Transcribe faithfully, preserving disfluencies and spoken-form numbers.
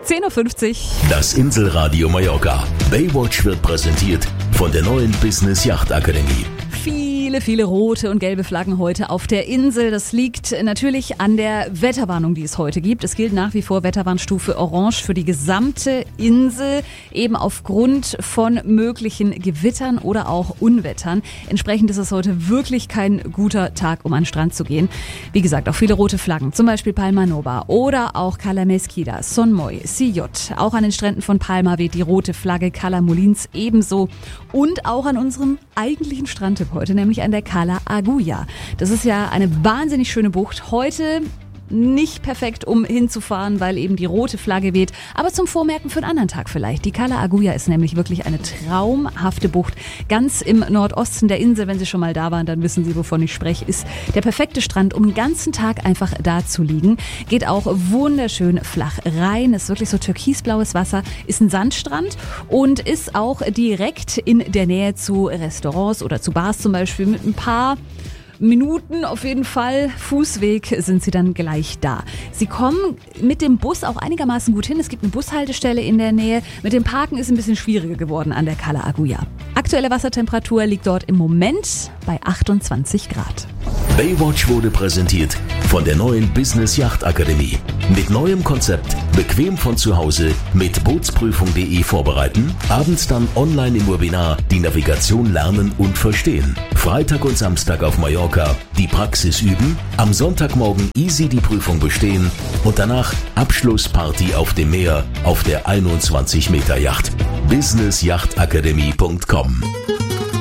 zehn Uhr fünfzig. Das Inselradio Mallorca. Baywatch wird präsentiert von der neuen Business Yacht Akademie. Viele, viele rote und gelbe Flaggen heute auf der Insel. Das liegt natürlich an der Wetterwarnung, die es heute gibt. Es gilt nach wie vor Wetterwarnstufe Orange für die gesamte Insel, eben aufgrund von möglichen Gewittern oder auch Unwettern. Entsprechend ist es heute wirklich kein guter Tag, um an den Strand zu gehen. Wie gesagt, auch viele rote Flaggen, zum Beispiel Palma Nova oder auch Cala Mesquida, Son Moy, Sillot. Auch an den Stränden von Palma weht die rote Flagge, Cala Molins ebenso. Und auch an unserem eigentlichen Strandtipp heute, nämlich an der Cala Agulla. Das ist ja eine wahnsinnig schöne Bucht. Heute nicht perfekt, um hinzufahren, weil eben die rote Flagge weht, aber zum Vormerken für einen anderen Tag vielleicht. Die Cala Agulla ist nämlich wirklich eine traumhafte Bucht, ganz im Nordosten der Insel. Wenn Sie schon mal da waren, dann wissen Sie, wovon ich spreche. Ist der perfekte Strand, um den ganzen Tag einfach da zu liegen. Geht auch wunderschön flach rein, ist wirklich so türkisblaues Wasser, ist ein Sandstrand und ist auch direkt in der Nähe zu Restaurants oder zu Bars zum Beispiel mit ein paar Minuten auf jeden Fall Fußweg sind Sie dann gleich da. Sie kommen mit dem Bus auch einigermaßen gut hin. Es gibt eine Bushaltestelle in der Nähe. Mit dem Parken ist ein bisschen schwieriger geworden an der Cala Agulla. Aktuelle Wassertemperatur liegt dort im Moment bei achtundzwanzig Grad. Baywatch wurde präsentiert von der neuen Business Yacht Akademie. Mit neuem Konzept, bequem von zu Hause, mit Bootsprüfung punkt de vorbereiten, abends dann online im Webinar die Navigation lernen und verstehen. Freitag und Samstag auf Mallorca die Praxis üben, am Sonntagmorgen easy die Prüfung bestehen und danach Abschlussparty auf dem Meer auf der einundzwanzig Meter Yacht. business yacht akademie punkt com